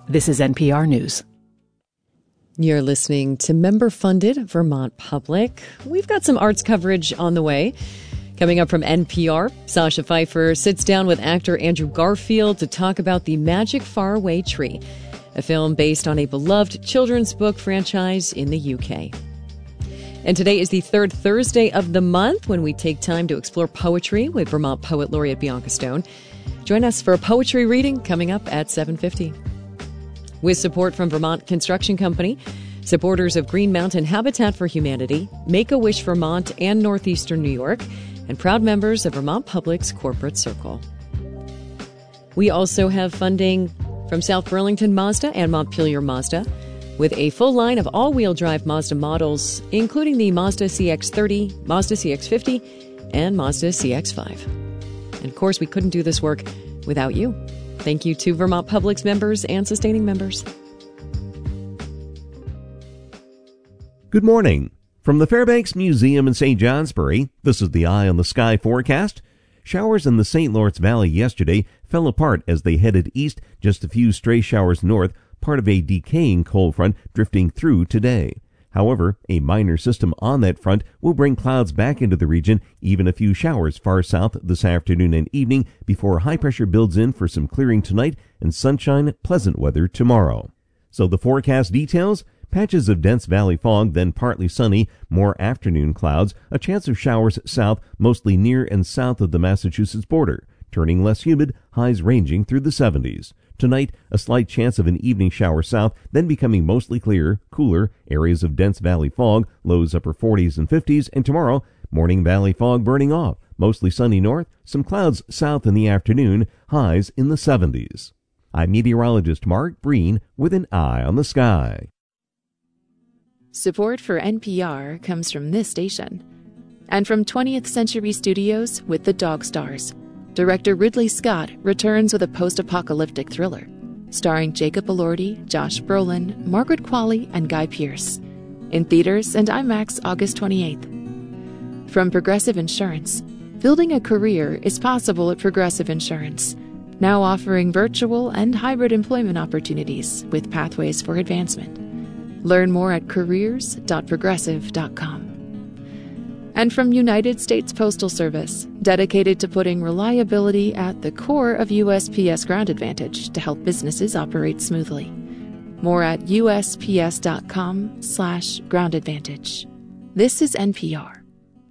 This is NPR News. You're listening to member-funded Vermont Public. We've got some arts coverage on the way. Coming up from NPR, Sasha Pfeiffer sits down with actor Andrew Garfield to talk about The Magic Faraway Tree, a film based on a beloved children's book franchise in the UK. And today is the third Thursday of the month when we take time to explore poetry with Vermont Poet Laureate Bianca Stone. Join us for a poetry reading coming up at 7:50. With support from Vermont Construction Company, supporters of Green Mountain Habitat for Humanity, Make-A-Wish Vermont and Northeastern New York, and proud members of Vermont Public's Corporate Circle. We also have funding from South Burlington Mazda and Montpelier Mazda, with a full line of all-wheel drive Mazda models, including the Mazda CX-30, Mazda CX-50, and Mazda CX-5. And of course, we couldn't do this work without you. Thank you to Vermont Public's members and sustaining members. Good morning. From the Fairbanks Museum in St. Johnsbury, this is the Eye on the Sky forecast. Showers in the St. Lawrence Valley yesterday fell apart as they headed east, just a few stray showers north, part of a decaying cold front drifting through today. However, a minor system on that front will bring clouds back into the region, even a few showers far south this afternoon and evening before high pressure builds in for some clearing tonight and sunshine, pleasant weather tomorrow. So the forecast details: patches of dense valley fog, then partly sunny, more afternoon clouds, a chance of showers south, mostly near and south of the Massachusetts border, turning less humid, highs ranging through the 70s. Tonight, a slight chance of an evening shower south, then becoming mostly clear, cooler, areas of dense valley fog, lows upper 40s and 50s, and tomorrow, morning valley fog burning off, mostly sunny north, some clouds south in the afternoon, highs in the 70s. I'm meteorologist Mark Breen with an Eye on the Sky. Support for NPR comes from this station and from 20th Century Studios with The Dog Stars. Director Ridley Scott returns with a post-apocalyptic thriller, starring Jacob Elordi, Josh Brolin, Margaret Qualley, and Guy Pearce. In theaters and IMAX August 28th. From Progressive Insurance, building a career is possible at Progressive Insurance, now offering virtual and hybrid employment opportunities with pathways for advancement. Learn more at careers.progressive.com. And from United States Postal Service, dedicated to putting reliability at the core of USPS Ground Advantage to help businesses operate smoothly. More at usps.com/Ground Advantage. This is NPR.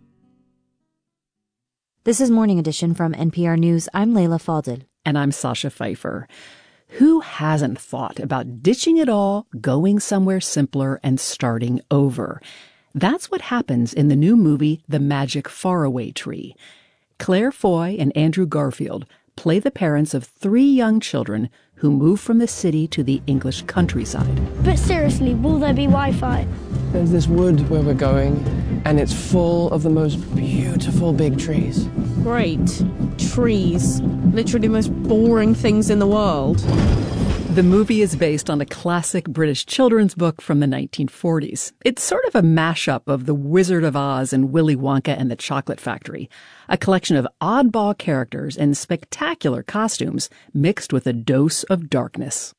This is Morning Edition from NPR News. I'm Layla Falded. And I'm Sasha Pfeiffer. Who hasn't thought about ditching it all, going somewhere simpler, and starting over? That's what happens in the new movie, The Magic Faraway Tree. Claire Foy and Andrew Garfield play the parents of 3 young children who move from the city to the English countryside. But seriously, will there be Wi-Fi? There's this wood where we're going, and it's full of the most beautiful big trees. Great. Trees. Literally the most boring things in the world. The movie is based on a classic British children's book from the 1940s. It's sort of a mashup of The Wizard of Oz and Willy Wonka and the Chocolate Factory, a collection of oddball characters and spectacular costumes mixed with a dose of darkness.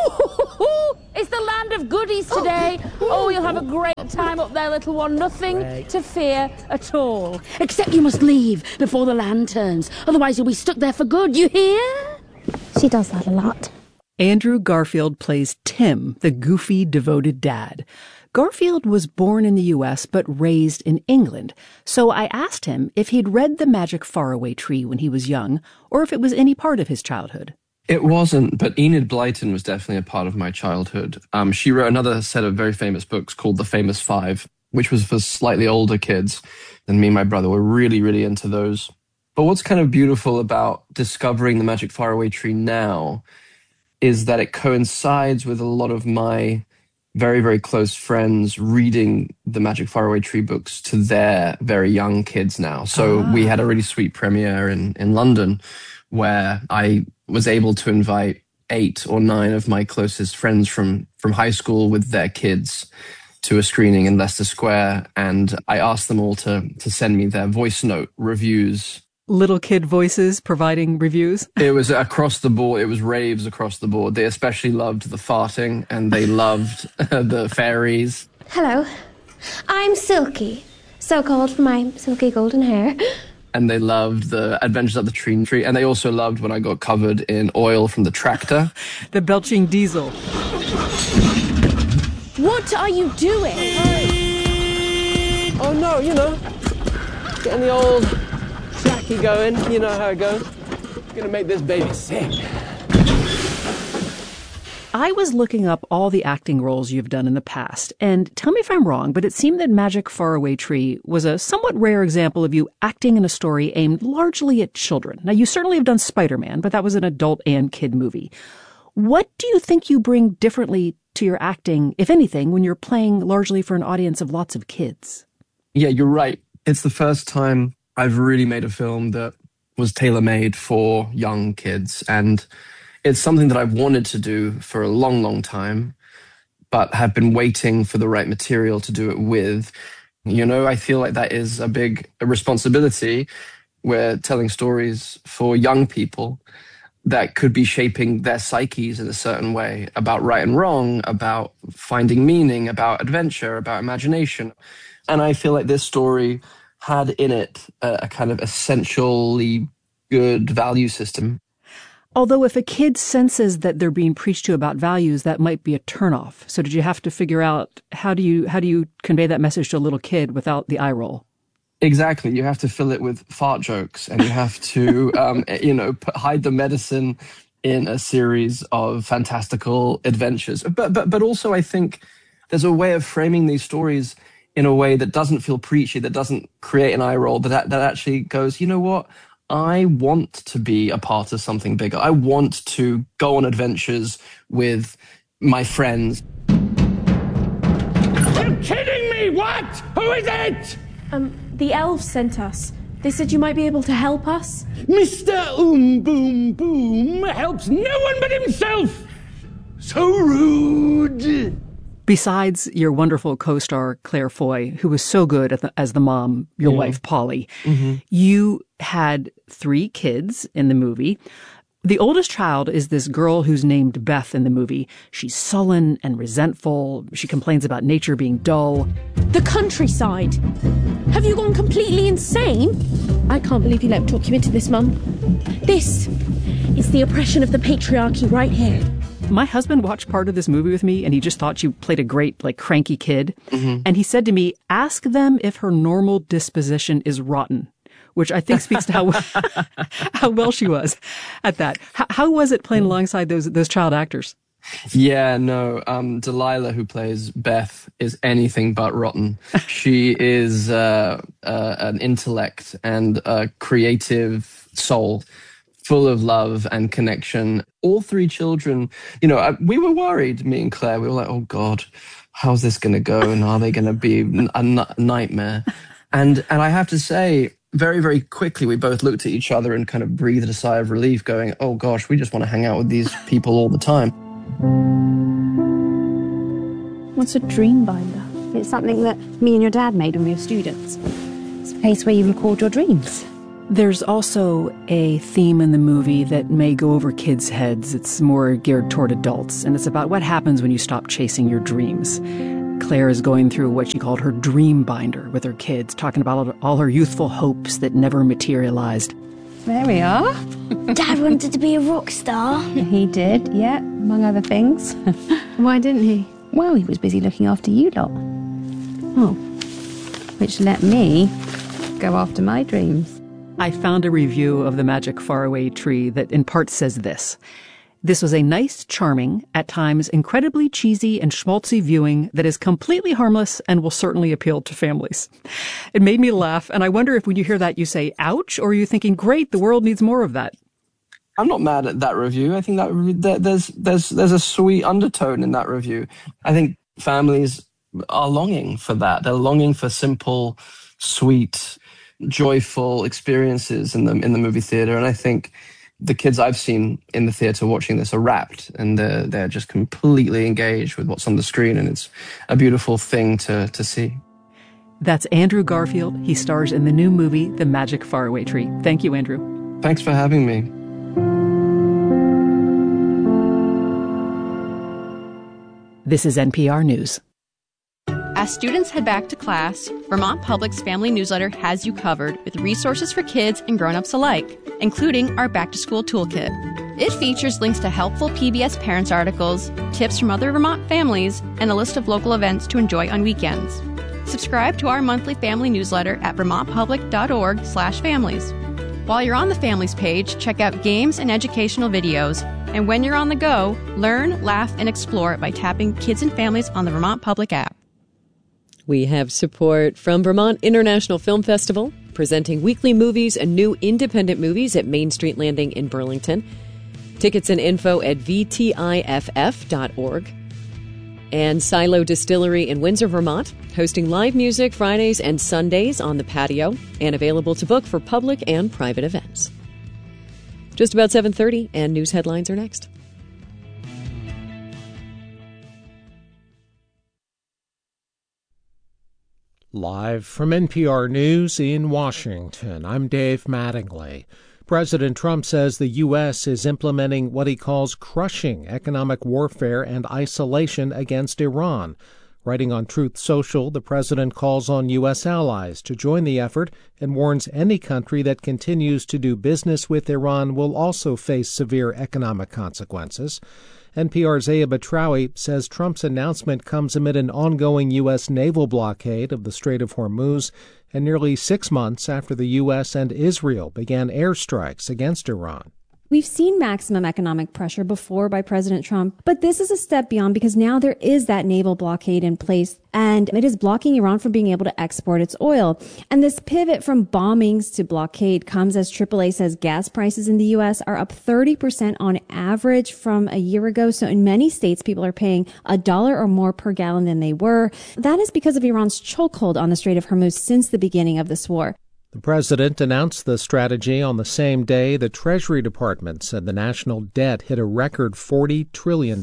Ooh, it's the land of goodies today. Oh, you'll have a great time up there, little one. Nothing to fear at all. Except you must leave before the land turns. Otherwise you'll be stuck there for good, you hear? She does that a lot. Andrew Garfield plays Tim, the goofy, devoted dad. Garfield was born in the U.S. but raised in England, so I asked him if he'd read The Magic Faraway Tree when he was young, or if it was any part of his childhood. It wasn't, but Enid Blyton was definitely a part of my childhood. She wrote another set of very famous books called The Famous Five, which was for slightly older kids, and me and my brother were really, really into those. But what's kind of beautiful about discovering The Magic Faraway Tree now is that it coincides with a lot of my very, very close friends reading the Magic Faraway Tree books to their very young kids now. So we had a really sweet premiere in London where I was able to invite 8 or 9 of my closest friends from high school with their kids to a screening in Leicester Square. And I asked them all to send me their voice note reviews little kid voices providing reviews? It was across the board. It was raves across the board. They especially loved the farting, and they loved the fairies. Hello, I'm Silky, so called for my silky golden hair. And they loved the Adventures of the Tree Tree, and they also loved when I got covered in oil from the tractor. The belching diesel. What are you doing? Oh no, getting the old trackie going. You know how it goes. Gonna make this baby sick. I was looking up all the acting roles you've done in the past, and tell me if I'm wrong, but it seemed that Magic Faraway Tree was a somewhat rare example of you acting in a story aimed largely at children. Now, you certainly have done Spider-Man, but that was an adult and kid movie. What do you think you bring differently to your acting, if anything, when you're playing largely for an audience of lots of kids? Yeah, you're right. It's the first time I've really made a film that was tailor-made for young kids, and it's something that I've wanted to do for a long, long time, but have been waiting for the right material to do it with. I feel like that is a big responsibility. We're telling stories for young people that could be shaping their psyches in a certain way about right and wrong, about finding meaning, about adventure, about imagination. And I feel like this story had in it a kind of essentially good value system. Although if a kid senses that they're being preached to about values, that might be a turnoff. So did you have to figure out how do you convey that message to a little kid without the eye roll? Exactly. You have to fill it with fart jokes, and you have to, hide the medicine in a series of fantastical adventures. But also, I think there's a way of framing these stories in a way that doesn't feel preachy, that doesn't create an eye roll, that actually goes, you know what? I want to be a part of something bigger. I want to go on adventures with my friends. You're kidding me! What? Who is it? The elves sent us. They said you might be able to help us. Mr. Boom Boom helps no one but himself. So rude. Besides your wonderful co-star, Claire Foy, who was so good as the mom, your wife, Polly, you had 3 kids in the movie. The oldest child is this girl who's named Beth in the movie. She's sullen and resentful. She complains about nature being dull. The countryside. Have you gone completely insane? I can't believe you let me talk you into this, Mum. This is the oppression of the patriarchy right here. My husband watched part of this movie with me, and he just thought you played a great, cranky kid. And he said to me, ask them if her normal disposition is rotten, which I think speaks to how well she was at that. How was it playing alongside those child actors? Yeah, no. Delilah, who plays Beth, is anything but rotten. She is an intellect and a creative soul, full of love and connection. All 3 children, we were worried, me and Claire. We were like, oh, God, how's this going to go? And are they going to be a nightmare? And I have to say, very, very quickly, we both looked at each other and kind of breathed a sigh of relief, going, oh, gosh, we just want to hang out with these people all the time. What's a dream binder? It's something that me and your dad made when we were students. It's a place where you record your dreams. There's also a theme in the movie that may go over kids' heads. It's more geared toward adults, and it's about what happens when you stop chasing your dreams. Claire is going through what she called her dream binder with her kids, talking about all her youthful hopes that never materialized. There we are. Dad wanted to be a rock star. He did, yeah, among other things. Why didn't he? Well, he was busy looking after you lot. Oh, which let me go after my dreams. I found a review of The Magic Faraway Tree that in part says this. This was a nice, charming, at times incredibly cheesy and schmaltzy viewing that is completely harmless and will certainly appeal to families. It made me laugh, and I wonder if when you hear that you say, ouch, or are you thinking, great, the world needs more of that? I'm not mad at that review. I think that there's a sweet undertone in that review. I think families are longing for that. They're longing for simple, sweet, joyful experiences in the movie theater, and I think the kids I've seen in the theater watching this are rapt, and they're just completely engaged with what's on the screen, and it's a beautiful thing to see. That's Andrew Garfield. He stars in the new movie, The Magic Faraway Tree. Thank you, Andrew. Thanks for having me. This is NPR News. As students head back to class, Vermont Public's family newsletter has you covered with resources for kids and grown-ups alike, including our back-to-school toolkit. It features links to helpful PBS Parents articles, tips from other Vermont families, and a list of local events to enjoy on weekends. Subscribe to our monthly family newsletter at vermontpublic.org/families. While you're on the Families page, check out games and educational videos. And when you're on the go, learn, laugh, and explore by tapping Kids and Families on the Vermont Public app. We have support from Vermont International Film Festival, presenting weekly movies and new independent movies at Main Street Landing in Burlington. Tickets and info at vtiff.org. And Silo Distillery in Windsor, Vermont, hosting live music Fridays and Sundays on the patio and available to book for public and private events. Just about 7:30, and news headlines are next. Live from NPR News in Washington, I'm Dave Mattingly. President Trump says the U.S. is implementing what he calls crushing economic warfare and isolation against Iran. Writing on Truth Social, the president calls on U.S. allies to join the effort and warns any country that continues to do business with Iran will also face severe economic consequences. NPR's Aya Batrawi says Trump's announcement comes amid an ongoing U.S. naval blockade of the Strait of Hormuz and nearly 6 months after the U.S. and Israel began airstrikes against Iran. We've seen maximum economic pressure before by President Trump, but this is a step beyond because now there is that naval blockade in place and it is blocking Iran from being able to export its oil. And this pivot from bombings to blockade comes as AAA says gas prices in the U.S. are up 30% on average from a year ago. So in many states, people are paying $1 or more per gallon than they were. That is because of Iran's chokehold on the Strait of Hormuz since the beginning of this war. The president announced the strategy on the same day the Treasury Department said the national debt hit a record $40 trillion.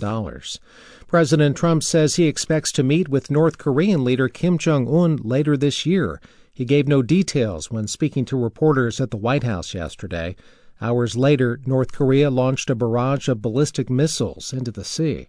President Trump says he expects to meet with North Korean leader Kim Jong-un later this year. He gave no details when speaking to reporters at the White House yesterday. Hours later, North Korea launched a barrage of ballistic missiles into the sea.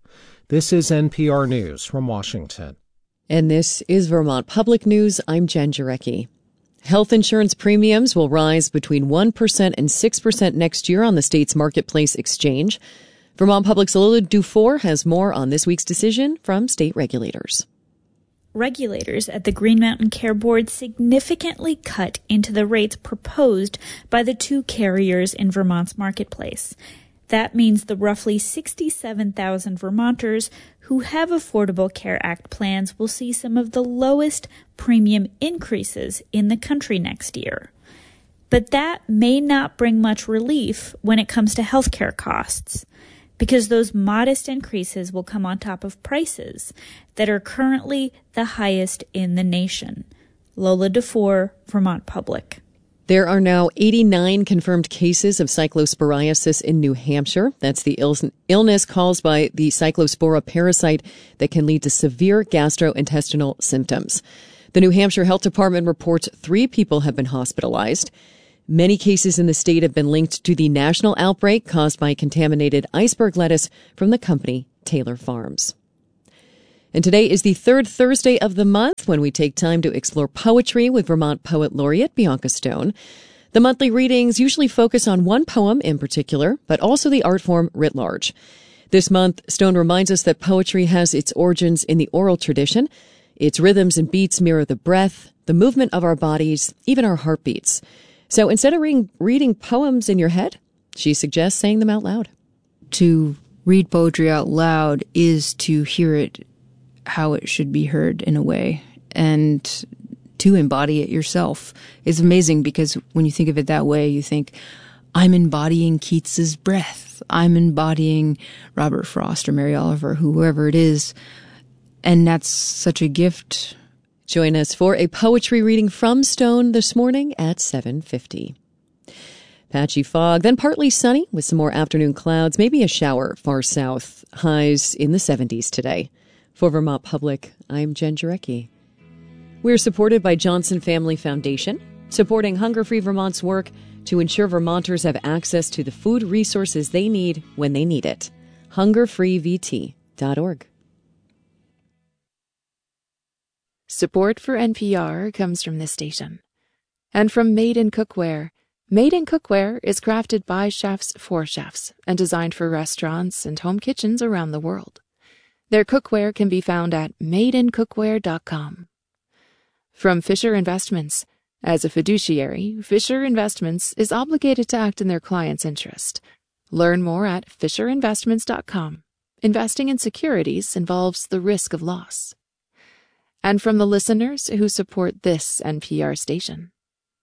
This is NPR News from Washington. And this is Vermont Public News. I'm Jen Jarecki. Health insurance premiums will rise between 1% and 6% next year on the state's marketplace exchange. Vermont Public's Lola Dufour has more on this week's decision from state regulators. Regulators at the Green Mountain Care Board significantly cut into the rates proposed by the two carriers in Vermont's marketplace. That means the roughly 67,000 Vermonters who have Affordable Care Act plans will see some of the lowest premium increases in the country next year. But that may not bring much relief when it comes to healthcare costs, because those modest increases will come on top of prices that are currently the highest in the nation. Lola Dufour, Vermont Public. There are now 89 confirmed cases of cyclosporiasis in New Hampshire. That's the illness caused by the cyclospora parasite that can lead to severe gastrointestinal symptoms. The New Hampshire Health Department reports 3 people have been hospitalized. Many cases in the state have been linked to the national outbreak caused by contaminated iceberg lettuce from the company Taylor Farms. And today is the third Thursday of the month when we take time to explore poetry with Vermont Poet Laureate Bianca Stone. The monthly readings usually focus on one poem in particular, but also the art form writ large. This month, Stone reminds us that poetry has its origins in the oral tradition. Its rhythms and beats mirror the breath, the movement of our bodies, even our heartbeats. So instead of reading poems in your head, she suggests saying them out loud. To read poetry out loud is to hear it how it should be heard in a way, and to embody it yourself. It's amazing because when you think of it that way, you think, I'm embodying Keats's breath. I'm embodying Robert Frost or Mary Oliver, whoever it is. And that's such a gift. Join us for a poetry reading from Stone this morning at 7:50. Patchy fog, then partly sunny with some more afternoon clouds, maybe a shower far south. Highs in the 70s today. For Vermont Public, I'm Jen Jarecki. We're supported by Johnson Family Foundation, supporting Hunger Free Vermont's work to ensure Vermonters have access to the food resources they need when they need it. hungerfreevt.org. Support for NPR comes from this station. And from Made in Cookware. Made in Cookware is crafted by chefs for chefs and designed for restaurants and home kitchens around the world. Their cookware can be found at madeincookware.com. From Fisher Investments. As a fiduciary, Fisher Investments is obligated to act in their client's interest. Learn more at fisherinvestments.com. Investing in securities involves the risk of loss. And from the listeners who support this NPR station.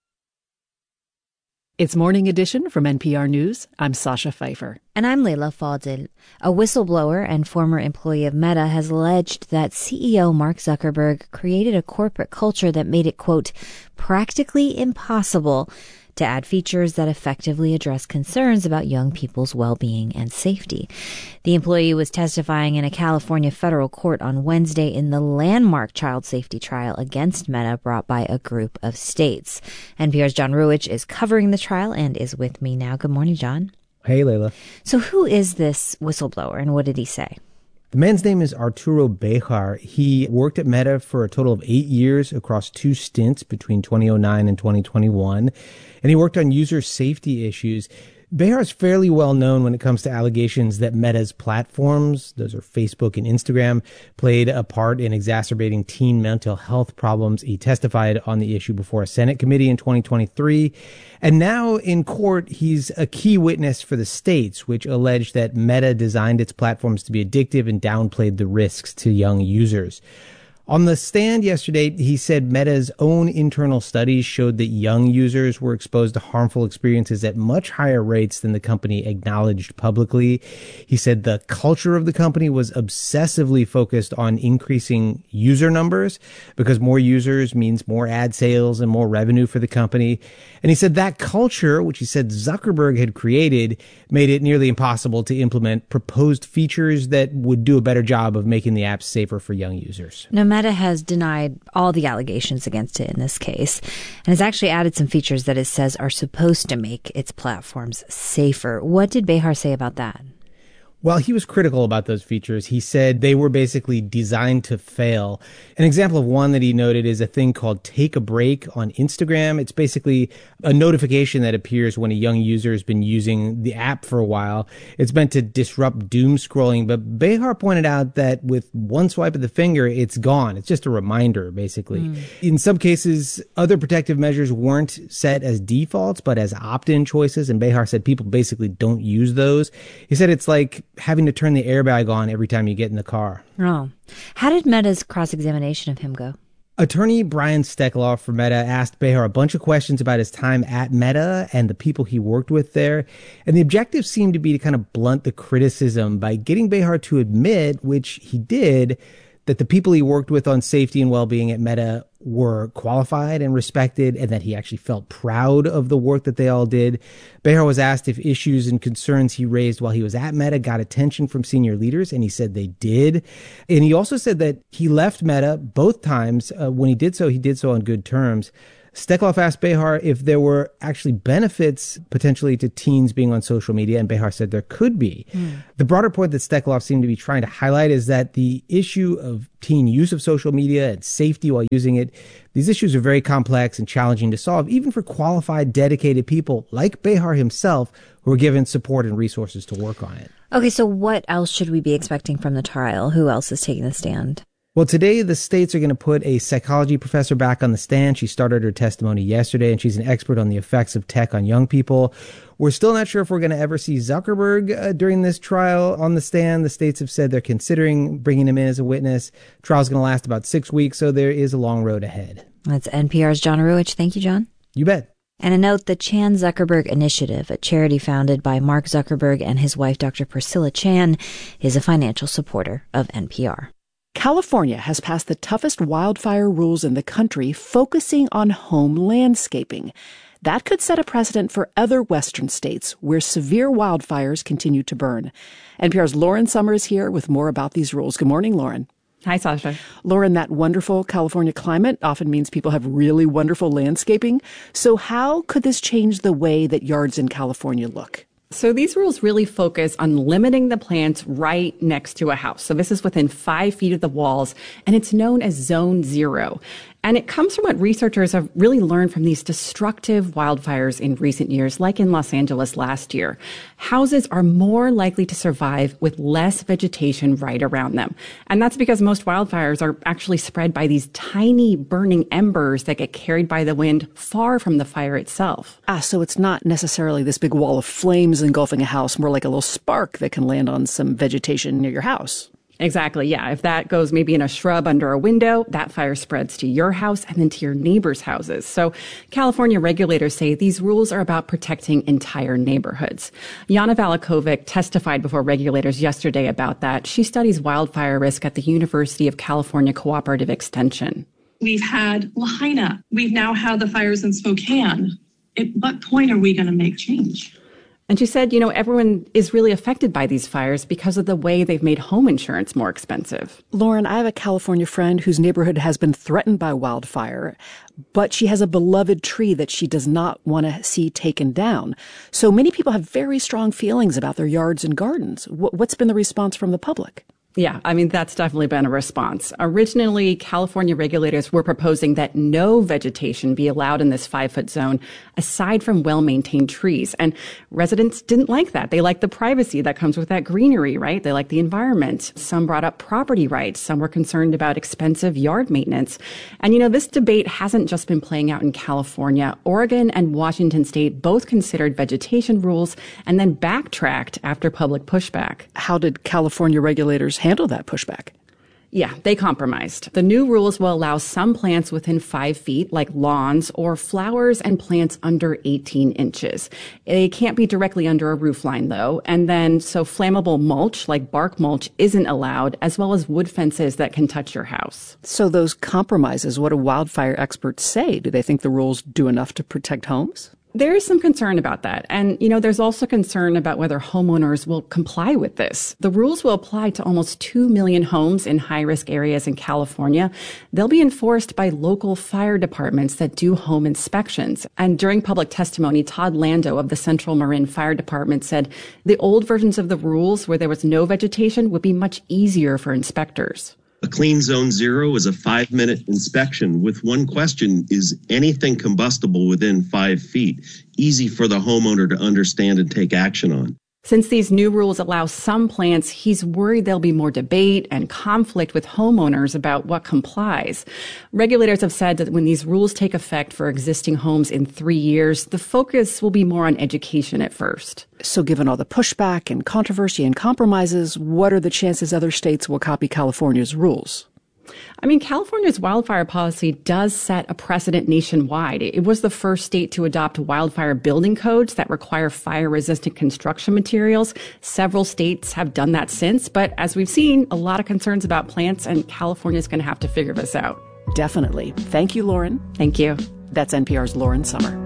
It's Morning Edition from NPR News. I'm Sasha Pfeiffer. And I'm Leila Fadel. A whistleblower and former employee of Meta has alleged that CEO Mark Zuckerberg created a corporate culture that made it, quote, practically impossible to add features that effectively address concerns about young people's well-being and safety. The employee was testifying in a California federal court on Wednesday in the landmark child safety trial against Meta brought by a group of states. NPR's John Ruwitch is covering the trial and is with me now. Good morning, John. Hey, Leila. So who is this whistleblower and what did he say? The man's name is Arturo Bejar. He worked at Meta for a total of 8 years across 2 stints between 2009 and 2021, and he worked on user safety issues. Bejar is fairly well known when it comes to allegations that Meta's platforms, those are Facebook and Instagram, played a part in exacerbating teen mental health problems. He testified on the issue before a Senate committee in 2023. And now in court, he's a key witness for the states, which alleged that Meta designed its platforms to be addictive and downplayed the risks to young users. On the stand yesterday, he said Meta's own internal studies showed that young users were exposed to harmful experiences at much higher rates than the company acknowledged publicly. He said the culture of the company was obsessively focused on increasing user numbers because more users means more ad sales and more revenue for the company. And he said that culture, which he said Zuckerberg had created, made it nearly impossible to implement proposed features that would do a better job of making the apps safer for young users. Now, Meta has denied all the allegations against it in this case and has actually added some features that it says are supposed to make its platforms safer. What did Bejar say about that? Well, he was critical about those features. He said they were basically designed to fail. An example of one that he noted is a thing called Take a Break on Instagram. It's basically a notification that appears when a young user has been using the app for a while. It's meant to disrupt doom scrolling, but Bejar pointed out that with one swipe of the finger, it's gone. It's just a reminder, basically. In some cases, other protective measures weren't set as defaults, but as opt-in choices, and Bejar said people basically don't use those. He said it's like having to turn the airbag on every time you get in the car. Oh. How did Meta's cross-examination of him go? Attorney Brian Steckloff for Meta asked Bejar a bunch of questions about his time at Meta and the people he worked with there. And the objective seemed to be to kind of blunt the criticism by getting Bejar to admit, which he did, that the people he worked with on safety and well-being at Meta were qualified and respected, and that he actually felt proud of the work that they all did. Bejar was asked if issues and concerns he raised while he was at Meta got attention from senior leaders, and he said they did. And he also said that he left Meta both times. When he did so on good terms. Steckloff asked Bejar if there were actually benefits potentially to teens being on social media, and Bejar said there could be. The broader point that Steckloff seemed to be trying to highlight is that the issue of teen use of social media and safety while using it, these issues are very complex and challenging to solve, even for qualified, dedicated people like Bejar himself, who are given support and resources to work on it. Okay, so what else should we be expecting from the trial? Who else is taking the stand? Well, today the states are going to put a psychology professor back on the stand. She started her testimony yesterday, and she's an expert on the effects of tech on young people. We're still not sure if we're going to ever see Zuckerberg during this trial on the stand. The states have said they're considering bringing him in as a witness. Trial's going to last about 6 weeks, so there is a long road ahead. That's NPR's John Ruwitch. Thank you, John. You bet. And a note, the Chan Zuckerberg Initiative, a charity founded by Mark Zuckerberg and his wife, Dr. Priscilla Chan, is a financial supporter of NPR. California has passed the toughest wildfire rules in the country, focusing on home landscaping. That could set a precedent for other Western states where severe wildfires continue to burn. NPR's Lauren Summers here with more about these rules. Good morning, Lauren. Hi, Sasha. Lauren, that wonderful California climate often means people have really wonderful landscaping. So how could this change the way that yards in California look? So these rules really focus on limiting the plants right next to a house. So this is within 5 feet of the walls, and it's known as Zone Zero. And it comes from what researchers have really learned from these destructive wildfires in recent years, like in Los Angeles last year. Houses are more likely to survive with less vegetation right around them. And that's because most wildfires are actually spread by these tiny burning embers that get carried by the wind far from the fire itself. So it's not necessarily this big wall of flames engulfing a house, more like a little spark that can land on some vegetation near your house. Exactly, yeah. If that goes maybe in a shrub under a window, that fire spreads to your house and then to your neighbors' houses. So California regulators say these rules are about protecting entire neighborhoods. Jana Valakovic testified before regulators yesterday about that. She studies wildfire risk at the University of California Cooperative Extension. We've had Lahaina. We've now had the fires in Spokane. At what point are we going to make change? And she said, everyone is really affected by these fires because of the way they've made home insurance more expensive. Lauren, I have a California friend whose neighborhood has been threatened by wildfire, but she has a beloved tree that she does not want to see taken down. So many people have very strong feelings about their yards and gardens. What's been the response from the public? Yeah, that's definitely been a response. Originally, California regulators were proposing that no vegetation be allowed in this 5-foot zone aside from well-maintained trees. And residents didn't like that. They liked the privacy that comes with that greenery, right? They liked the environment. Some brought up property rights. Some were concerned about expensive yard maintenance. And, this debate hasn't just been playing out in California. Oregon and Washington State both considered vegetation rules and then backtracked after public pushback. How did California regulators handle that pushback? Yeah, they compromised. The new rules will allow some plants within 5 feet, like lawns, or flowers and plants under 18 inches. They can't be directly under a roof line, though. And then, so flammable mulch, like bark mulch, isn't allowed, as well as wood fences that can touch your house. So those compromises, what do wildfire experts say? Do they think the rules do enough to protect homes? There is some concern about that. And, there's also concern about whether homeowners will comply with this. The rules will apply to almost 2 million homes in high-risk areas in California. They'll be enforced by local fire departments that do home inspections. And during public testimony, Todd Lando of the Central Marin Fire Department said the old versions of the rules where there was no vegetation would be much easier for inspectors. A clean zone zero is a 5-minute inspection with one question: is anything combustible within 5 feet? Easy for the homeowner to understand and take action on. Since these new rules allow some plants, he's worried there'll be more debate and conflict with homeowners about what complies. Regulators have said that when these rules take effect for existing homes in 3 years, the focus will be more on education at first. So given all the pushback and controversy and compromises, what are the chances other states will copy California's rules? California's wildfire policy does set a precedent nationwide. It was the first state to adopt wildfire building codes that require fire-resistant construction materials. Several states have done that since, but as we've seen, a lot of concerns about plants, and California's going to have to figure this out. Definitely. Thank you, Lauren. Thank you. That's NPR's Lauren Sommer.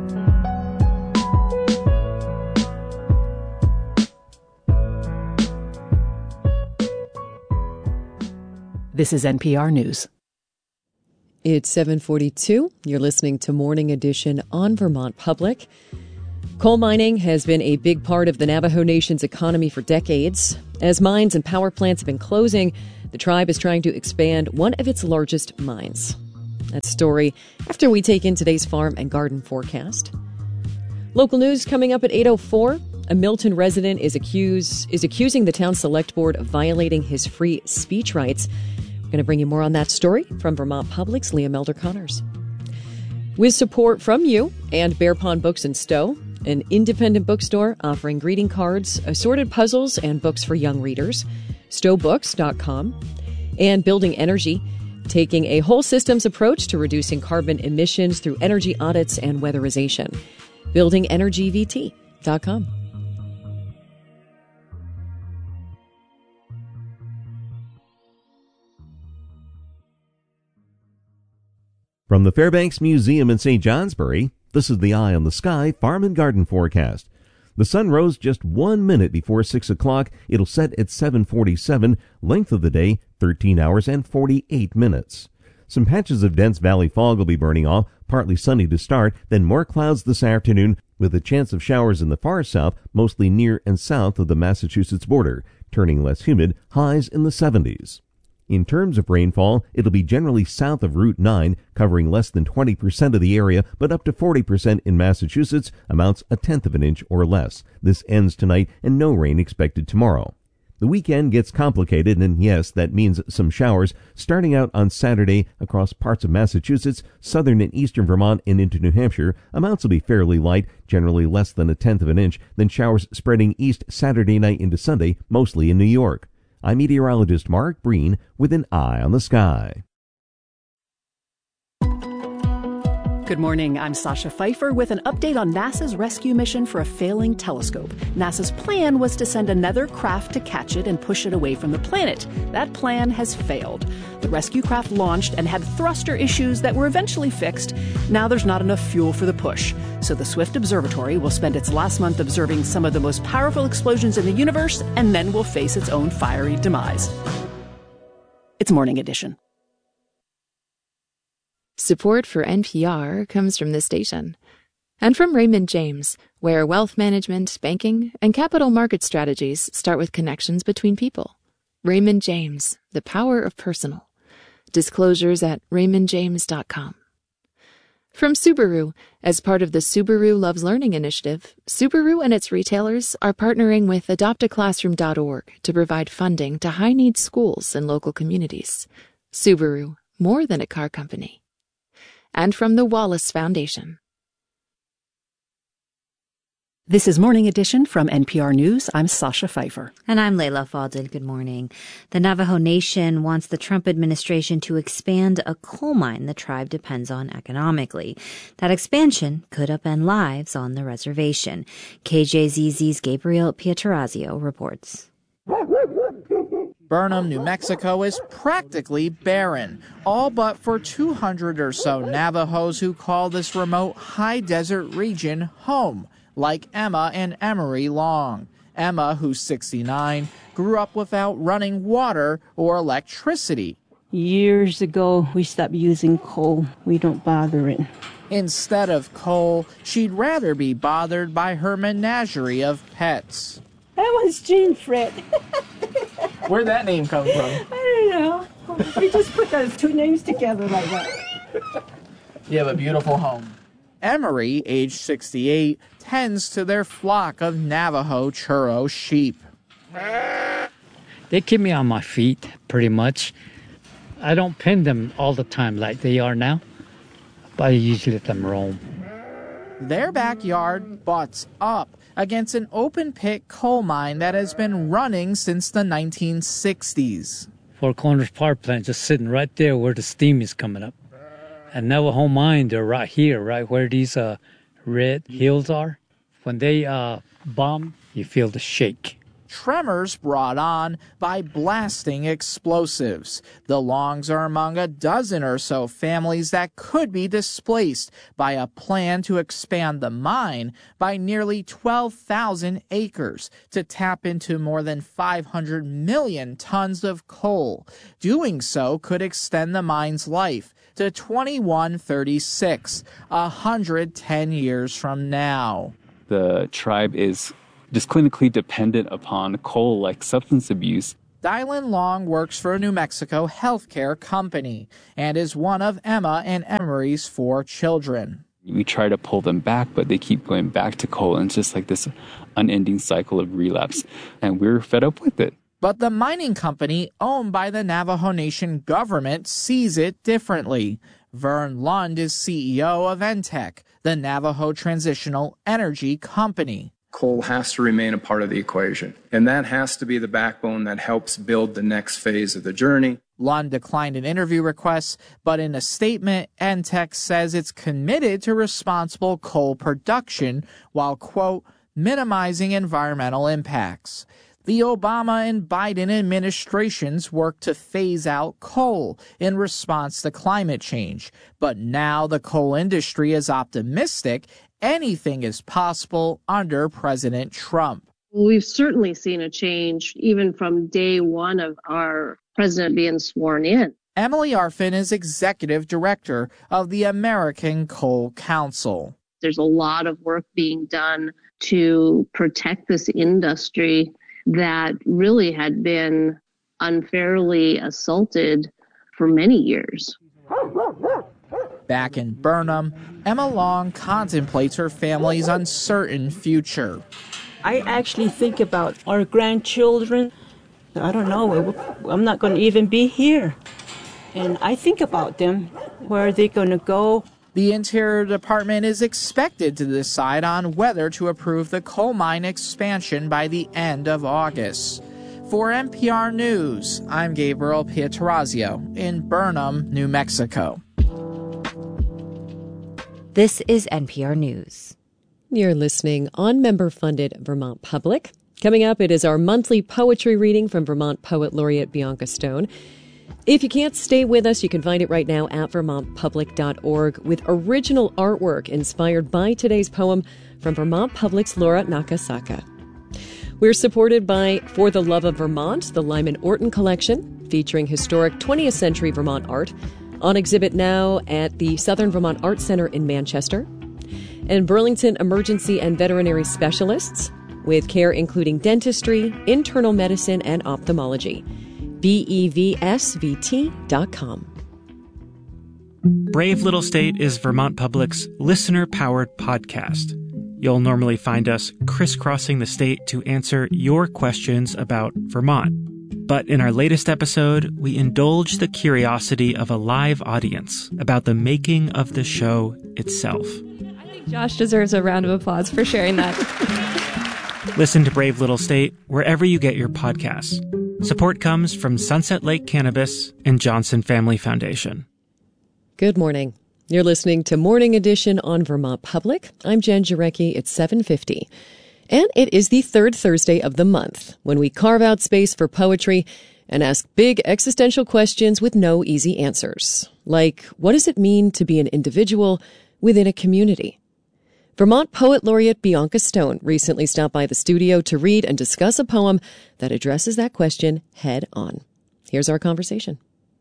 This is NPR News. It's 7:42. You're listening to Morning Edition on Vermont Public. Coal mining has been a big part of the Navajo Nation's economy for decades. As mines and power plants have been closing, the tribe is trying to expand one of its largest mines. That story after we take in today's farm and garden forecast. Local news coming up at 8:04. A Milton resident is accusing the town select board of violating his free speech rights. We're going to bring you more on that story from Vermont Public's Leah Melder-Connors. With support from you and Bear Pond Books in Stowe, an independent bookstore offering greeting cards, assorted puzzles, and books for young readers, stowbooks.com, and Building Energy, taking a whole systems approach to reducing carbon emissions through energy audits and weatherization, buildingenergyvt.com. From the Fairbanks Museum in St. Johnsbury, this is the Eye on the Sky Farm and Garden Forecast. The sun rose just 1 minute before 6 o'clock. It'll set at 7:47. Length of the day, 13 hours and 48 minutes. Some patches of dense valley fog will be burning off, partly sunny to start, then more clouds this afternoon with a chance of showers in the far south, mostly near and south of the Massachusetts border, turning less humid, highs in the 70s. In terms of rainfall, it'll be generally south of Route 9, covering less than 20% of the area, but up to 40% in Massachusetts, amounts a tenth of an inch or less. This ends tonight and no rain expected tomorrow. The weekend gets complicated, and yes, that means some showers starting out on Saturday across parts of Massachusetts, southern and eastern Vermont, and into New Hampshire. Amounts will be fairly light, generally less than a tenth of an inch, then showers spreading east Saturday night into Sunday, mostly in New York. I'm meteorologist Mark Breen with an eye on the sky. Good morning, I'm Sasha Pfeiffer with an update on NASA's rescue mission for a failing telescope. NASA's plan was to send another craft to catch it and push it away from the planet. That plan has failed. The rescue craft launched and had thruster issues that were eventually fixed. Now there's not enough fuel for the push. So the Swift Observatory will spend its last month observing some of the most powerful explosions in the universe and then will face its own fiery demise. It's Morning Edition. Support for NPR comes from this station and from Raymond James, where wealth management, banking, and capital market strategies start with connections between people. Raymond James, the power of personal. Disclosures at raymondjames.com. From Subaru, as part of the Subaru Loves Learning initiative, Subaru and its retailers are partnering with adoptaclassroom.org to provide funding to high-need schools and local communities. Subaru, more than a car company. And from the Wallace Foundation. This is Morning Edition from NPR News. I'm Sasha Pfeiffer. And I'm Leila Fadel. Good morning. The Navajo Nation wants the Trump administration to expand a coal mine the tribe depends on economically. That expansion could upend lives on the reservation. KJZZ's Gabriel Pietrorazio reports. Burnham, New Mexico is practically barren, all but for 200 or so Navajos who call this remote high desert region home, like Emma and Emery Long. Emma, who's 69, grew up without running water or electricity. Years ago, we stopped using coal. We don't bother it. Instead of coal, she'd rather be bothered by her menagerie of pets. That was Jean Fred. Where'd that name come from? I don't know. We just put those two names together like that. You have a beautiful home. Emery, age 68, tends to their flock of Navajo churro sheep. They keep me on my feet, pretty much. I don't pin them all the time like they are now, but I usually let them roam. Their backyard butts up against an open-pit coal mine that has been running since the 1960s. Four Corners Power Plant just sitting right there where the steam is coming up. And Navajo Mine, they're right here, right where these red hills are. When they bomb, you feel the shake. Tremors brought on by blasting explosives. The Longs are among a dozen or so families that could be displaced by a plan to expand the mine by nearly 12,000 acres to tap into more than 500 million tons of coal. Doing so could extend the mine's life to 2136, 110 years from now. The tribe is just clinically dependent upon coal like substance abuse. Dylan Long works for a New Mexico healthcare company and is one of Emma and Emery's 4 children. We try to pull them back, but they keep going back to coal, and it's just like this unending cycle of relapse, and we're fed up with it. But the mining company owned by the Navajo Nation government sees it differently. Vern Lund is CEO of NTEC, the Navajo Transitional Energy Company. Coal has to remain a part of the equation, and that has to be the backbone that helps build the next phase of the journey. Lund declined an interview request, but in a statement, NTEC says it's committed to responsible coal production while, quote, minimizing environmental impacts. The Obama and Biden administrations worked to phase out coal in response to climate change. But now the coal industry is optimistic anything is possible under President Trump. We've certainly seen a change even from day one of our president being sworn in. Emily Arfin is executive director of the American Coal Council. There's a lot of work being done to protect this industry that really had been unfairly assaulted for many years. Back in Burnham, Emma Long contemplates her family's uncertain future. I actually think about our grandchildren. I don't know, I'm not going to even be here. And I think about them. Where are they going to go? The Interior Department is expected to decide on whether to approve the coal mine expansion by the end of August. For NPR News, I'm Gabriel Pietrorazio in Burnham, New Mexico. This is NPR News. You're listening on member-funded Vermont Public. Coming up, it is our monthly poetry reading from Vermont Poet Laureate Bianca Stone. If you can't stay with us, you can find it right now at vermontpublic.org with original artwork inspired by today's poem from Vermont Public's Laura Nakasaka. We're supported by For the Love of Vermont, the Lyman Orton Collection, featuring historic 20th century Vermont art, on exhibit now at the Southern Vermont Art Center in Manchester. And Burlington Emergency and Veterinary Specialists, with care including dentistry, internal medicine, and ophthalmology. BEVSVT.com. Brave Little State is Vermont Public's listener-powered podcast. You'll normally find us crisscrossing the state to answer your questions about Vermont. But in our latest episode, we indulge the curiosity of a live audience about the making of the show itself. I think Josh deserves a round of applause for sharing that. Listen to Brave Little State wherever you get your podcasts. Support comes from Sunset Lake Cannabis and Johnson Family Foundation. Good morning. You're listening to Morning Edition on Vermont Public. I'm Jen Jarecki. It's 7:50. And it is the third Thursday of the month when we carve out space for poetry and ask big existential questions with no easy answers. Like, what does it mean to be an individual within a community? Vermont Poet Laureate Bianca Stone recently stopped by the studio to read and discuss a poem that addresses that question head on. Here's our conversation.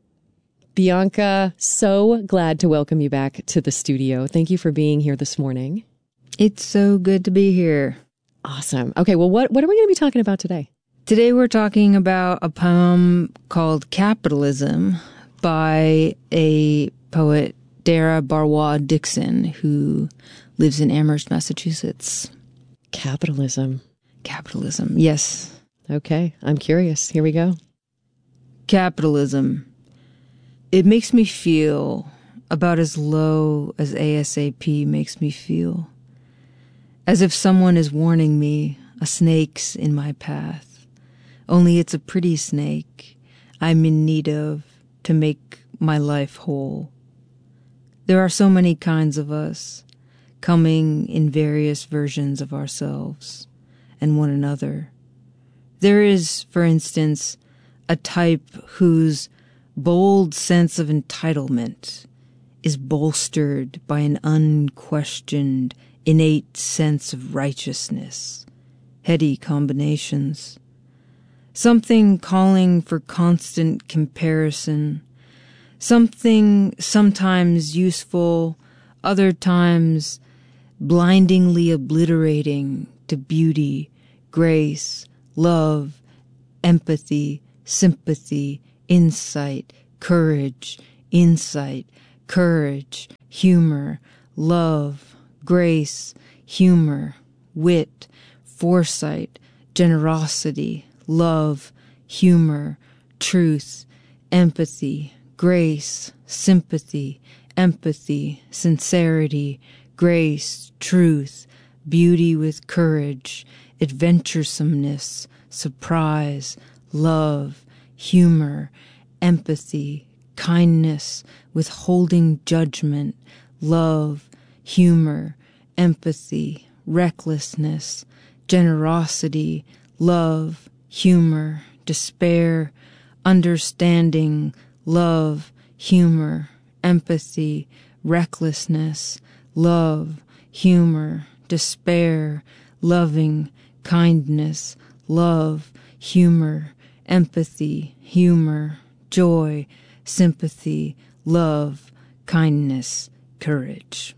Bianca, so glad to welcome you back to the studio. Thank you for being here this morning. It's so good to be here. Awesome. Okay, well, what are we going to be talking about today? Today we're talking about a poem called Capitalism by a poet, Dara Barwa Dixon, who lives in Amherst, Massachusetts. Capitalism. Capitalism, yes. Okay, I'm curious. Here we go. Capitalism. It makes me feel about as low as ASAP makes me feel. As if someone is warning me a snake's in my path. Only it's a pretty snake I'm in need of to make my life whole. There are so many kinds of us, coming in various versions of ourselves and one another. There is, for instance, a type whose bold sense of entitlement is bolstered by an unquestioned, innate sense of righteousness, heady combinations, something calling for constant comparison, something sometimes useful, other times blindingly obliterating to beauty, grace, love, empathy, sympathy, insight, courage, humor, love, grace, humor, wit, foresight, generosity, love, humor, truth, empathy, grace, sympathy, empathy, sincerity, grace, truth, beauty with courage, adventuresomeness, surprise, love, humor, empathy, kindness, withholding judgment, love, humor, empathy, recklessness, generosity, love, humor, despair, understanding, love, humor, empathy, recklessness, love, humor, despair, loving, kindness, love, humor, empathy, humor, joy, sympathy, love, kindness, courage.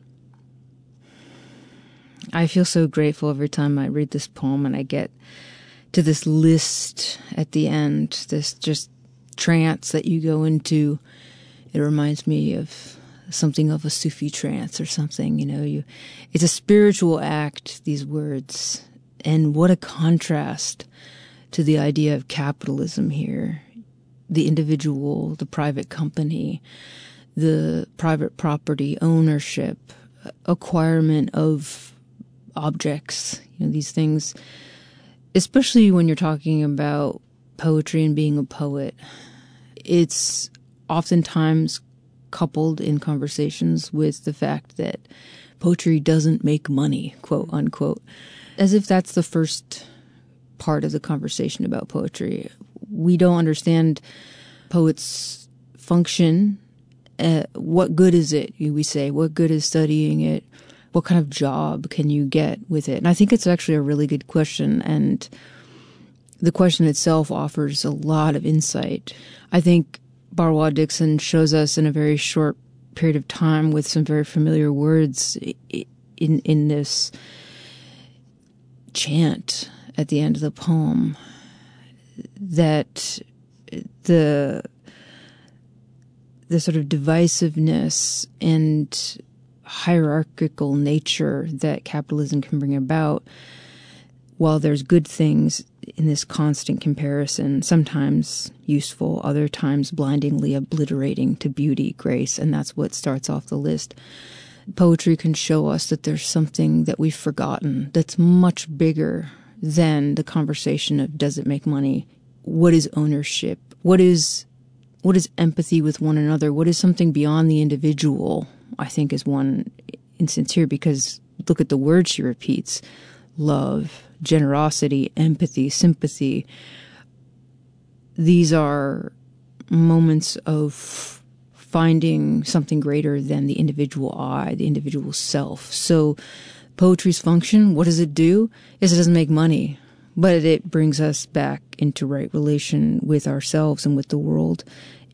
I feel so grateful every time I read this poem and I get to this list at the end, this just trance that you go into. It reminds me of something of a Sufi trance or something, it's a spiritual act, these words. And what a contrast to the idea of capitalism here. The individual, the private company, the private property ownership, acquirement of objects, these things, especially when you're talking about poetry and being a poet. It's oftentimes coupled in conversations with the fact that poetry doesn't make money, quote unquote, as if that's the first part of the conversation about poetry. We don't understand poets' function. What good is it, we say? What good is studying it? What kind of job can you get with it? And I think it's actually a really good question, and the question itself offers a lot of insight. I think Barwa Dixon shows us in a very short period of time with some very familiar words in this chant at the end of the poem that the sort of divisiveness and hierarchical nature that capitalism can bring about, while there's good things in this constant comparison, sometimes useful, other times blindingly obliterating to beauty, grace, and that's what starts off the list. Poetry can show us that there's something that we've forgotten that's much bigger than the conversation of does it make money? What is ownership? What is empathy with one another? What is something beyond the individual? I think is one instance here, because look at the words she repeats: love, generosity, empathy, sympathy. These are moments of finding something greater than the individual I, the individual self. So poetry's function, what does it do? Is it doesn't make money, but it brings us back into right relation with ourselves and with the world,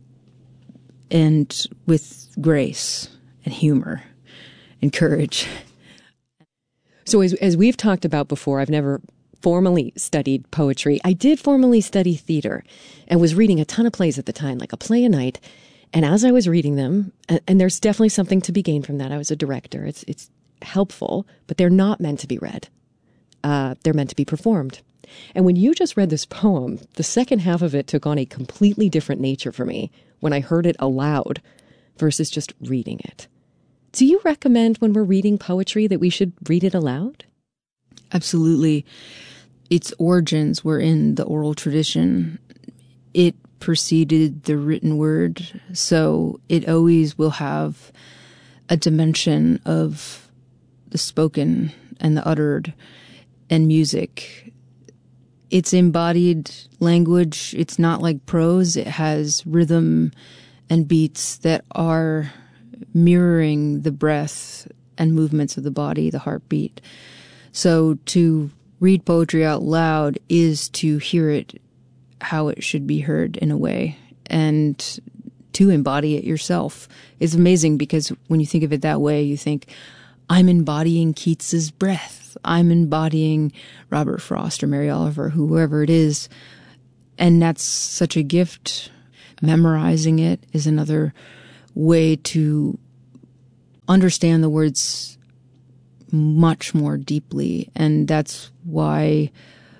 and with grace and humor and courage. So as we've talked about before, I've never formally studied poetry. I did formally study theater and was reading a ton of plays at the time, like a play a night. And as I was reading them, and there's definitely something to be gained from that. I was a director. It's helpful, but they're not meant to be read. They're meant to be performed. And when you just read this poem, the second half of it took on a completely different nature for me when I heard it aloud versus just reading it. Do you recommend when we're reading poetry that we should read it aloud? Absolutely. Its origins were in the oral tradition. It preceded the written word, so it always will have a dimension of the spoken and the uttered and music. It's embodied language. It's not like prose. It has rhythm and beats that are mirroring the breath and movements of the body, the heartbeat. So to read poetry out loud is to hear it how it should be heard in a way, and to embody it yourself. It's amazing because when you think of it that way, you think, I'm embodying Keats's breath. I'm embodying Robert Frost or Mary Oliver, whoever it is. And that's such a gift. Memorizing it is another way to understand the words much more deeply. And that's why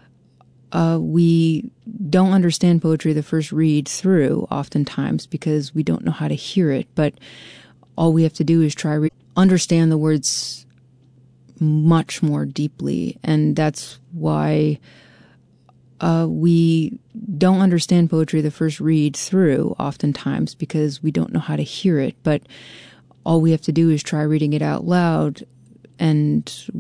we don't understand poetry the first read through oftentimes, because we don't know how to hear it. But all we have to do is try understand the words much more deeply. And that's why we don't understand poetry the first read through oftentimes, because we don't know how to hear it. But all we have to do is try reading it out loud, and